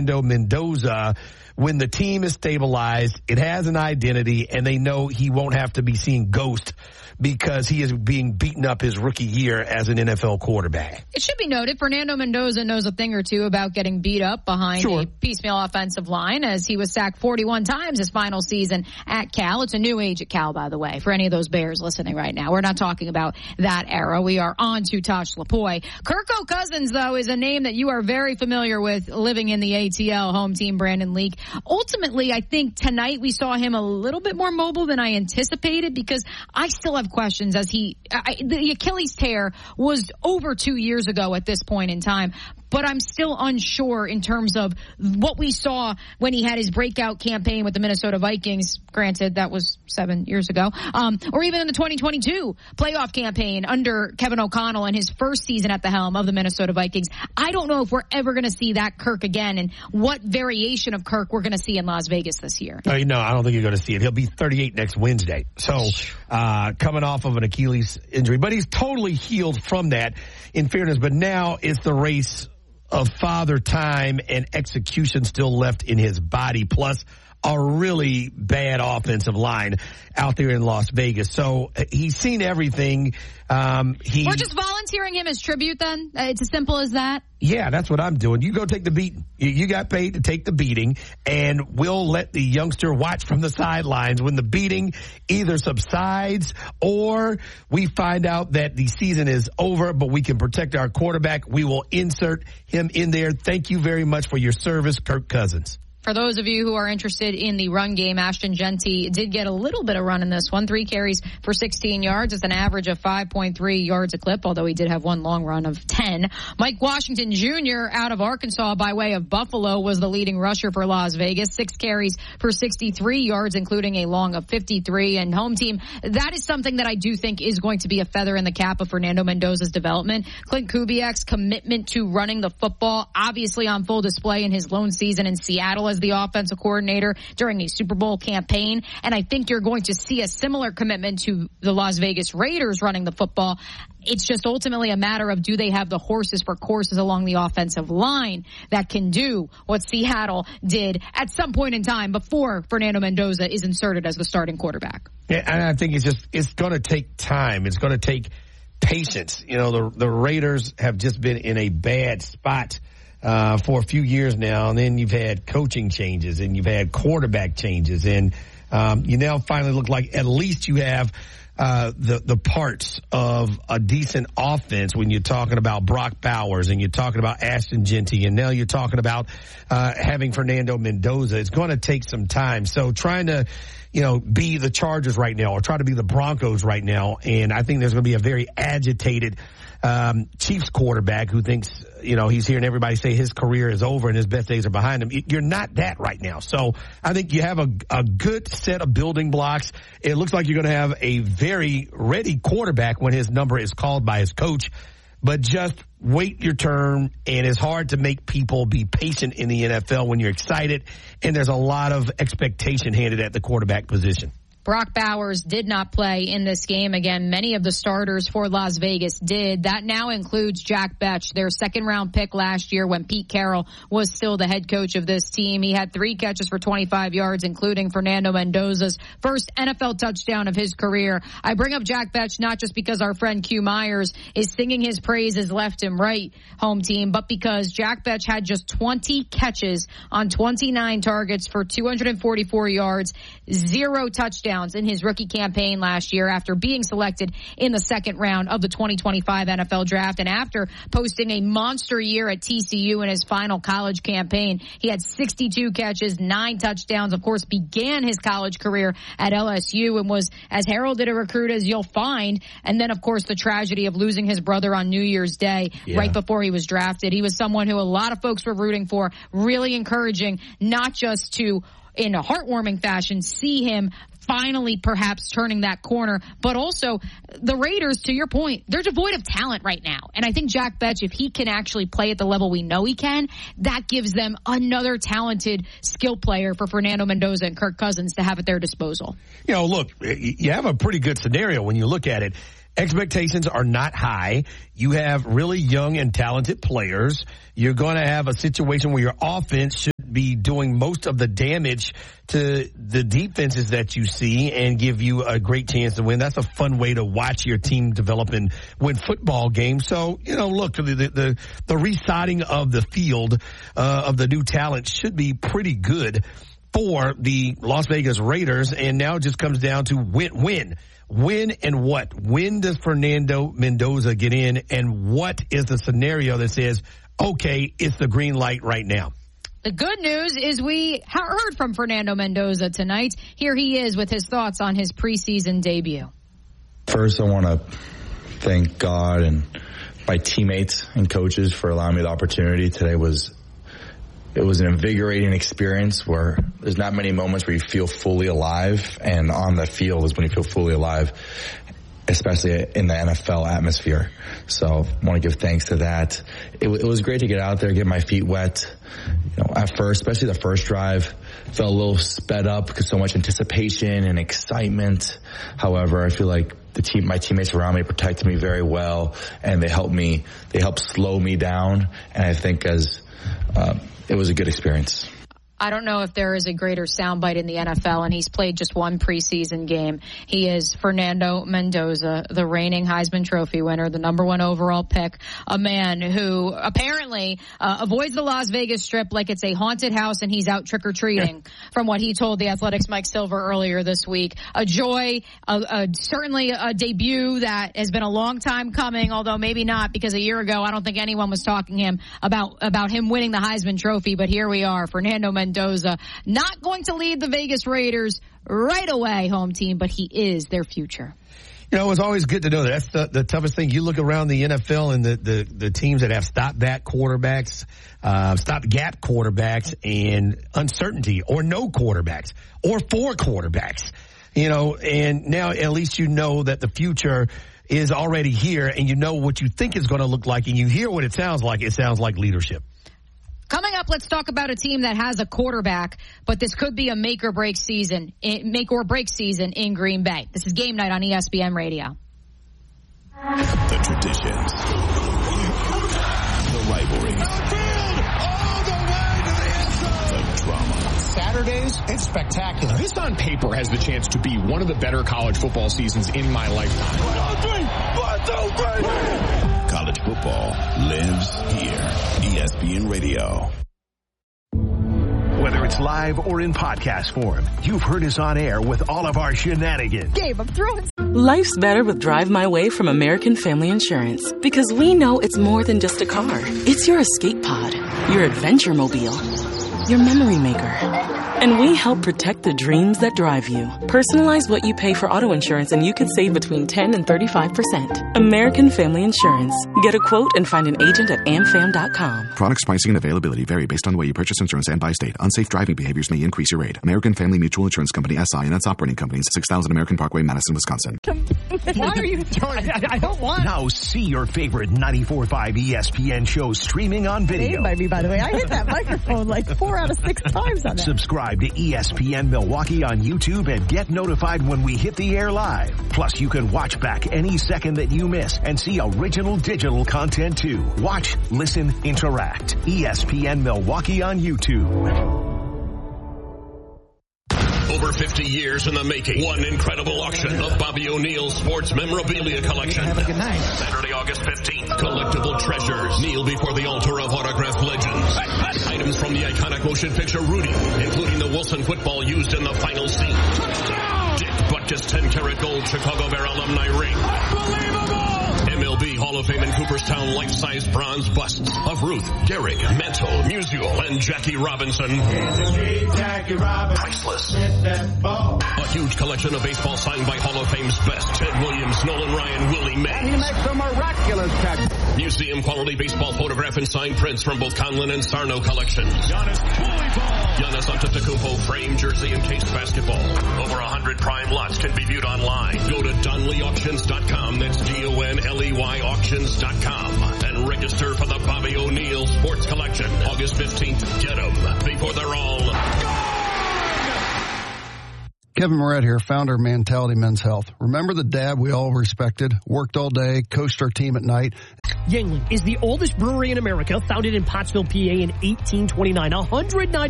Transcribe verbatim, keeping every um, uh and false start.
Mendoza, when the team is stabilized, it has an identity, and they know he won't have to be seeing ghosts because he is being beaten up his rookie year as an N F L quarterback. It should be noted, Fernando Mendoza knows a thing or two about getting beat up behind sure. a piecemeal offensive line, as he was sacked forty-one times his final season at Cal. It's a new age at Cal, by the way, for any of those Bears listening right now. We're not talking about that era. We are on to Tosh Lupoi. Kirko Cousins, though, is a name that you are very familiar with living in the A T L home team Brandon Leak. Ultimately, I think tonight we saw him a little bit more mobile than I anticipated, because I still have questions as he, I, the Achilles tear was over two years ago at this point in time. But I'm still unsure in terms of what we saw when he had his breakout campaign with the Minnesota Vikings. Granted, that was seven years ago. Um, or even in the twenty twenty-two playoff campaign under Kevin O'Connell and his first season at the helm of the Minnesota Vikings. I don't know if we're ever going to see that Kirk again, and what variation of Kirk we're going to see in Las Vegas this year. No, no, I don't think you're going to see it. He'll be thirty-eight next Wednesday. So uh, coming off of an Achilles injury. But he's totally healed from that, in fairness. But now it's the race of father time and execution still left in his body, plus a really bad offensive line out there in Las Vegas. So uh, he's seen everything. Um, he, We're just volunteering him as tribute then? Uh, it's as simple as that? Yeah, that's what I'm doing. You go take the beating. You, you got paid to take the beating, and we'll let the youngster watch from the sidelines when the beating either subsides or we find out that the season is over, but we can protect our quarterback. We will insert him in there. Thank you very much for your service, Kirk Cousins. For those of you who are interested in the run game, Ashton Genty did get a little bit of run in this one. Three carries for sixteen yards. It's an average of five point three yards a clip, although he did have one long run of ten. Mike Washington Junior out of Arkansas by way of Buffalo was the leading rusher for Las Vegas. Six carries for sixty-three yards, including a long of fifty-three. And home team, that is something that I do think is going to be a feather in the cap of Fernando Mendoza's development. Clint Kubiak's commitment to running the football, obviously on full display in his lone season in Seattle as the offensive coordinator during a Super Bowl campaign. And I think you're going to see a similar commitment to the Las Vegas Raiders running the football. It's just ultimately a matter of, do they have the horses for courses along the offensive line that can do what Seattle did at some point in time before Fernando Mendoza is inserted as the starting quarterback. Yeah, and I think it's just, it's going to take time. It's going to take patience. You know, the, the Raiders have just been in a bad spot Uh, for a few years now, and then you've had coaching changes and you've had quarterback changes, and um, you now finally look like at least you have uh, the the parts of a decent offense when you're talking about Brock Bowers and you're talking about Ashton Genty, and now you're talking about uh, having Fernando Mendoza. It's going to take some time. So trying to, you know, be the Chargers right now or try to be the Broncos right now, and I think there's going to be a very agitated Um, Chiefs quarterback who thinks, you know, he's hearing everybody say his career is over and his best days are behind him. You're not that right now. So I think you have a, a good set of building blocks. It looks like you're going to have a very ready quarterback when his number is called by his coach. But just wait your turn, and it's hard to make people be patient in the N F L when you're excited and there's a lot of expectation handed at the quarterback position. Brock Bowers did not play in this game. Again, many of the starters for Las Vegas did. That now includes Jack Betch, their second-round pick last year when Pete Carroll was still the head coach of this team. He had three catches for twenty-five yards, including Fernando Mendoza's first N F L touchdown of his career. I bring up Jack Betch not just because our friend Q Myers is singing his praises left and right, home team, but because Jack Betch had just twenty catches on twenty-nine targets for two hundred forty-four yards, zero touchdowns in his rookie campaign last year after being selected in the second round of the twenty twenty-five N F L draft. And after posting a monster year at T C U in his final college campaign, he had sixty-two catches, nine touchdowns, of course, began his college career at L S U and was as heralded a recruit as you'll find. And then, of course, the tragedy of losing his brother on New Year's Day yeah. right before he was drafted. He was someone who a lot of folks were rooting for, really encouraging, not just to, in a heartwarming fashion, see him finally perhaps turning that corner, but also the Raiders, to your point, they're devoid of talent right now. And I think Jack Betch, if he can actually play at the level we know he can, that gives them another talented skill player for Fernando Mendoza and Kirk Cousins to have at their disposal. You know, look, you have a pretty good scenario when you look at it. Expectations are not high. You have really young and talented players. You're going to have a situation where your offense should should be doing most of the damage to the defenses that you see and give you a great chance to win. That's a fun way to watch your team develop and win football games. So, you know, look, the the, the residing of the field uh, of the new talent should be pretty good for the Las Vegas Raiders. And now it just comes down to win, win. When and what? When does Fernando Mendoza get in, and what is the scenario that says, okay, it's the green light right now? The good news is we heard from Fernando Mendoza tonight. Here he is with his thoughts on his preseason debut. First, I want to thank God and my teammates and coaches for allowing me the opportunity. Today was It was an invigorating experience where there's not many moments where you feel fully alive, and on the field is when you feel fully alive, especially in the N F L atmosphere. So I want to give thanks to that. It, it was great to get out there, get my feet wet. You know, at first, especially the first drive, felt a little sped up because so much anticipation and excitement. However, I feel like the team, my teammates around me protected me very well, and they helped me, they helped slow me down. And I think as, uh, it was a good experience. I don't know if there is a greater soundbite in the N F L, and he's played just one preseason game. He is Fernando Mendoza, the reigning Heisman Trophy winner, the number one overall pick, a man who apparently uh, avoids the Las Vegas Strip like it's a haunted house and he's out trick-or-treating, from what he told the Athletics' Mike Silver earlier this week. A joy, a, a, certainly a debut that has been a long time coming, although maybe not, because a year ago I don't think anyone was talking him about, about him winning the Heisman Trophy, but here we are, Fernando Mendoza. Mendoza, not going to lead the Vegas Raiders right away, home team, but he is their future. You know, it's always good to know that. That's the, the toughest thing. You look around the N F L and the, the, the teams that have stop-back quarterbacks, uh, stop-gap quarterbacks, and uncertainty, or no quarterbacks, or four quarterbacks. You know, and now at least you know that the future is already here, and you know what you think it's going to look like, and you hear what it sounds like. It sounds like leadership. Coming up, let's talk about a team that has a quarterback, but this could be a make or break season, make or break season in Green Bay. This is Game Night on E S P N Radio. The traditions, the rivalries, all the way to the end zone. The drama. Saturdays, it's spectacular. This on paper has the chance to be one of the better college football seasons in my lifetime. One, two, three. One, two, three. College football lives here. E S P N Radio. Whether it's live or in podcast form, you've heard us on air with all of our shenanigans. Gabe, I'm throwing. Life's better with Drive My Way from American Family Insurance, because we know it's more than just a car. It's your escape pod, your adventure mobile, your memory maker. And we help protect the dreams that drive you. Personalize what you pay for auto insurance and you could save between ten and thirty-five percent. American Family Insurance. Get a quote and find an agent at am fam dot com. Products, pricing, and availability vary based on the way you purchase insurance and by state. Unsafe driving behaviors may increase your rate. American Family Mutual Insurance Company, S I and its operating companies, six thousand American Parkway, Madison, Wisconsin. Why are you throwing? I, I don't want. Now see your favorite ninety-four point five E S P N shows streaming on video. By me, by the way. I hit that microphone like four out of six times on that. Subscribe to E S P N Milwaukee on YouTube and get notified when we hit the air live. Plus, you can watch back any second that you miss and see original digital content too. Watch, listen, interact. E S P N Milwaukee on YouTube. Over fifty years in the making. One incredible auction of Bobby O'Neill's sports memorabilia collection. Have a good night. Saturday, August fifteenth. Collectible treasures. Kneel before the altar of autographed legends. Items from the iconic motion picture Rudy, including the Wilson football used in the final scene. Touchdown! Dick Butkus ten karat gold Chicago Bear alumni ring. Unbelievable! M L B Hall of Fame in Cooperstown life-size bronze busts of Ruth, Gehrig, Mantle, Musial, and Jackie Robinson. Jackie Robinson. Priceless. A huge collection of baseball signed by Hall of Fame's best. Ted Williams, Nolan Ryan, Willie Mays. He makes a miraculous catch. Museum quality baseball photograph and signed prints from both Conlin and Sarno collections. Giannis Ball. Giannis Antetokounmpo framed jersey and case basketball. Over a hundred prime lots can be viewed online. Go to Donley Auctions dot com. That's D O N L E Y Auctions dot com. And register for the Bobby O'Neill Sports Collection. August fifteenth. Get them before they're all gone. Kevin Moret here, founder of Mentality Men's Health. Remember the dad we all respected, worked all day, coached our team at night? Yuengling is the oldest brewery in America, founded in Pottsville, P A in eighteen twenty-nine. one hundred ninety